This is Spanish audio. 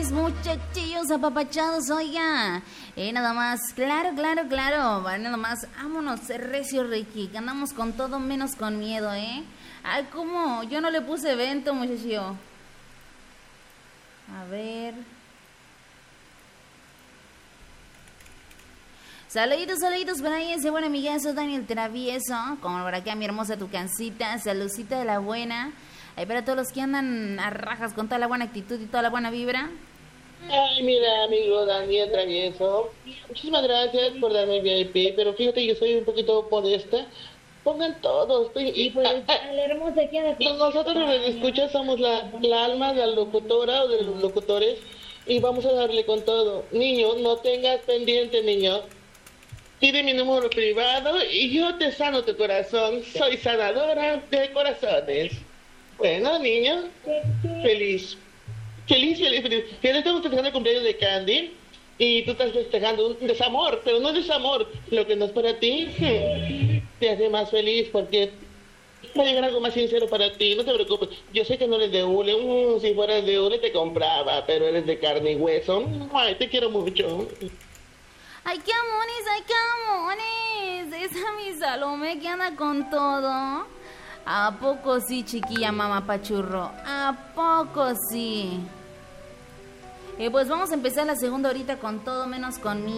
muchachillos apapachados, oiga. Nada más, claro. Nada más, vámonos, recio, Ricky, que andamos con todo menos con miedo, ¿eh? Ay, ¿cómo? Yo no le puse evento, muchachillo. A ver. Saluditos por ahí, ese buen amigazo Daniel Travieso. Como por acá mi hermosa Tucancita, saludcita de la buena. Ahí para todos los que andan a rajas con toda la buena actitud y toda la buena vibra. Ay, mira, amigo Daniel Travieso, muchísimas gracias por darme el VIP, pero fíjate, yo soy un poquito modesta. Pongan todos. Y pues, la hermosa que anda con... Nosotros los escuchas somos la alma de la locutora o de los locutores y vamos a darle con todo. Niño, no tengas pendiente, niño. Pide mi número privado y yo te sano tu corazón. Soy sanadora de corazones. Bueno, niño, feliz. Feliz. Que estamos festejando el cumpleaños de Candy y tú estás festejando un desamor, pero no es desamor. Lo que no es para ti te hace más feliz porque va a llegar algo más sincero para ti. No te preocupes. Yo sé que no eres de hule. Si fueras de hule te compraba, pero eres de carne y hueso. Ay, te quiero mucho. ¡Ay, qué amores! Esa mi Salomé que anda con todo. ¿A poco sí, chiquilla mamá pachurro? ¿A poco sí? Pues vamos a empezar la segunda horita con todo menos conmigo.